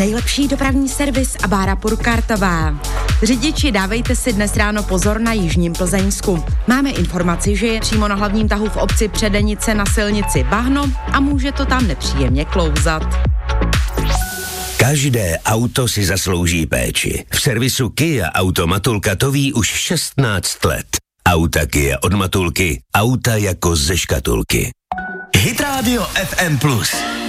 Nejlepší dopravní servis a Bára Purkartová. Řidiči, dávejte si dnes ráno pozor na jižním Plzeňsku. Máme informaci, že je přímo na hlavním tahu v obci Předenice na silnici bahno a může to tam nepříjemně klouzat. Každé auto si zaslouží péči. V servisu Kia Auto Matulka to ví už 16 let. Auta Kia od Matulky, auta jako ze škatulky. Hit Radio FM+.